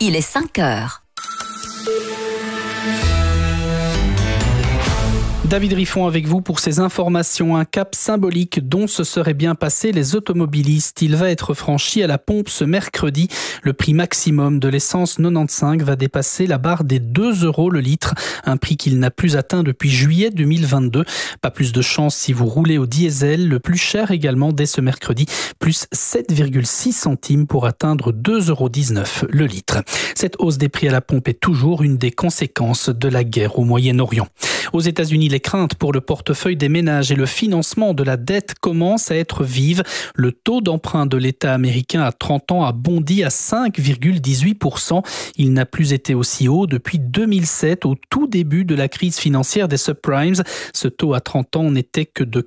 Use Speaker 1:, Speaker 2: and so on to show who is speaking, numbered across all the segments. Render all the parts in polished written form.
Speaker 1: il est 5 heures.
Speaker 2: David Riffon avec vous pour ces informations. Un cap symbolique dont se seraient bien passés les automobilistes. Il va être franchi à la pompe ce mercredi. Le prix maximum de l'essence 95 va dépasser la barre des 2 € le litre. Un prix qu'il n'a plus atteint depuis juillet 2022. Pas plus de chance si vous roulez au diesel. Le plus cher également dès ce mercredi. Plus 7,6 centimes pour atteindre 2,19 € le litre. Cette hausse des prix à la pompe est toujours une des conséquences de la guerre au Moyen-Orient. Aux États-Unis, les craintes pour le portefeuille des ménages et le financement de la dette commencent à être vives. Le taux d'emprunt de l'État américain à 30 ans a bondi à 5,18%. Il n'a plus été aussi haut depuis 2007, au tout début de la crise financière des subprimes. Ce taux à 30 ans n'était que de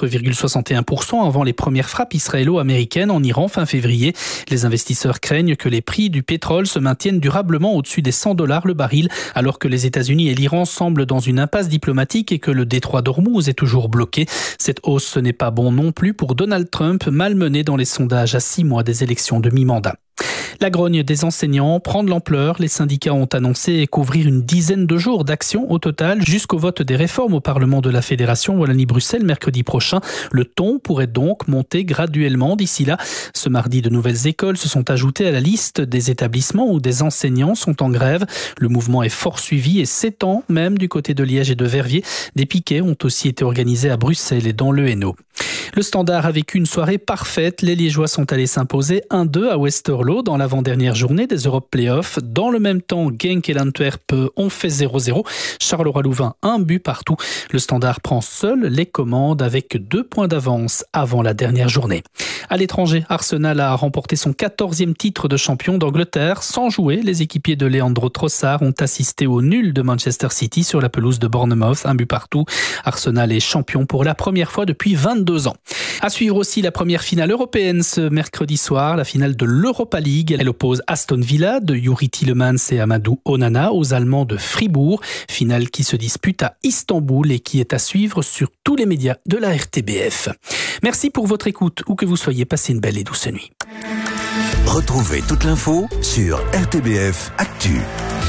Speaker 2: 4,61% avant les premières frappes israélo-américaines en Iran fin février. Les investisseurs craignent que les prix du pétrole se maintiennent durablement au-dessus des $100 le baril, alors que les États-Unis et l'Iran semblent dans une impasse diplomatique et que le détroit d'Ormuz est toujours bloqué. Cette hausse, ce n'est pas bon non plus pour Donald Trump, malmené dans les sondages à 6 mois des élections de mi-mandat. La grogne des enseignants prend de l'ampleur. Les syndicats ont annoncé couvrir une dizaine de jours d'action au total jusqu'au vote des réformes au Parlement de la Fédération Wallonie-Bruxelles mercredi prochain. Le ton pourrait donc monter graduellement d'ici là. Ce mardi, de nouvelles écoles se sont ajoutées à la liste des établissements où des enseignants sont en grève. Le mouvement est fort suivi et s'étend même du côté de Liège et de Verviers. Des piquets ont aussi été organisés à Bruxelles et dans le Hainaut. Le Standard a vécu une soirée parfaite. Les Liégeois sont allés s'imposer 1-2 à Westerlo dans l'avant-dernière journée des Europe Playoffs. Dans le même temps, Genk et l'Antwerp ont fait 0-0. Charleroi-Louvain, 1 but partout. Le Standard prend seul les commandes avec 2 points d'avance avant la dernière journée. À l'étranger, Arsenal a remporté son 14e titre de champion d'Angleterre. Sans jouer, les équipiers de Leandro Trossard ont assisté au nul de Manchester City sur la pelouse de Bournemouth, 1 but partout. Arsenal est champion pour la première fois depuis 22 ans. À suivre aussi la première finale européenne ce mercredi soir, la finale de l'Europa League. Elle oppose Aston Villa de Youri Tielemans et Amadou Onana aux Allemands de Fribourg. Finale qui se dispute à Istanbul et qui est à suivre sur tous les médias de la RTBF. Merci pour votre écoute, où que vous soyez, passez une belle et douce nuit.
Speaker 3: Retrouvez toute l'info sur RTBF Actu.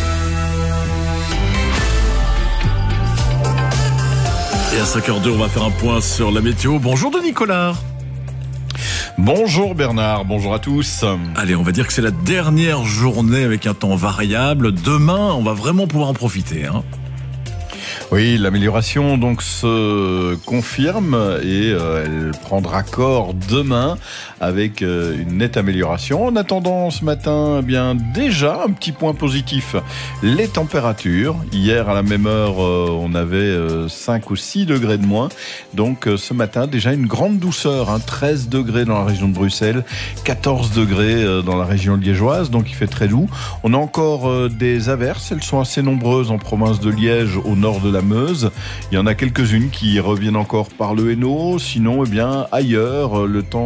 Speaker 4: Et à 5h02, on va faire un point sur la météo. Bonjour Denis Collard.
Speaker 5: Bonjour Bernard, bonjour à tous.
Speaker 4: Allez, on va dire que c'est la dernière journée avec un temps variable. Demain, on va vraiment pouvoir en profiter, hein.
Speaker 5: Oui, l'amélioration donc se confirme et elle prendra corps demain avec une nette amélioration. En attendant ce matin, eh bien déjà un petit point positif, les températures. Hier à la même heure, on avait 5 ou 6 degrés de moins. Donc ce matin, déjà une grande douceur, 13 degrés dans la région de Bruxelles, 14 degrés dans la région liégeoise, donc il fait très doux. On a encore des averses, elles sont assez nombreuses en province de Liège, au nord de la Meuse. Il y en a quelques-unes qui reviennent encore par le Hainaut. Sinon, eh bien, ailleurs, le temps